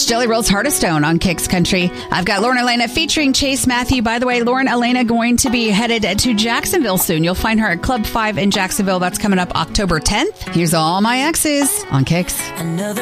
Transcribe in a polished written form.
Jelly Roll's Heart of Stone on Kicks Country. I've got Lauren Elena featuring Chase Matthew. By the way, Lauren Elena going to be headed to Jacksonville soon. You'll find her at Club 5 in Jacksonville. That's coming up October 10th. Here's All My Exes on Kicks.